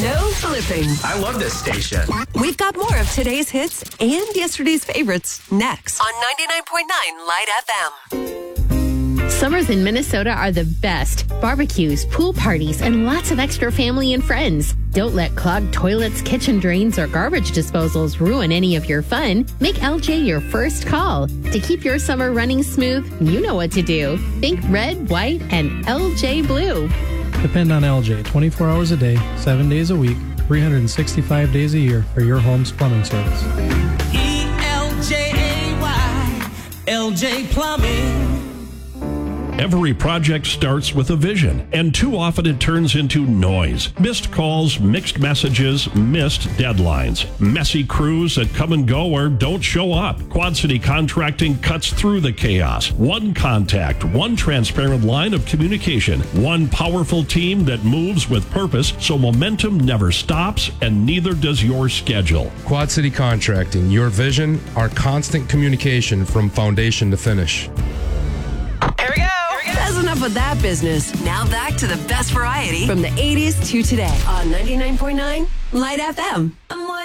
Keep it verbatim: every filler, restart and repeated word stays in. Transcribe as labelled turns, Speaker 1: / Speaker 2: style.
Speaker 1: No flipping.
Speaker 2: I love this station.
Speaker 1: We've got more of today's hits and yesterday's favorites next on ninety-nine point nine Light F M.
Speaker 3: Summers in Minnesota are the best. Barbecues, pool parties, and lots of extra family and friends. Don't let clogged toilets, kitchen drains, or garbage disposals ruin any of your fun. Make L J your first call. To keep your summer running smooth, you know what to do. Think red, white, and L J blue.
Speaker 4: Depend on L J twenty-four hours a day, seven days a week, three hundred sixty-five days a year for your home's plumbing service.
Speaker 5: E L J A Y, L J Plumbing.
Speaker 6: Every project starts with a vision, and too often it turns into noise. Missed calls, mixed messages, missed deadlines. Messy crews that come and go or don't show up. Quad City Contracting cuts through the chaos. One contact, one transparent line of communication, one powerful team that moves with purpose so momentum never stops and neither does your schedule.
Speaker 7: Quad City Contracting, your vision, our constant communication from foundation to finish.
Speaker 1: Here we go. That's enough of that business. Now back to the best variety from the eighties to today on ninety-nine point nine Light F M.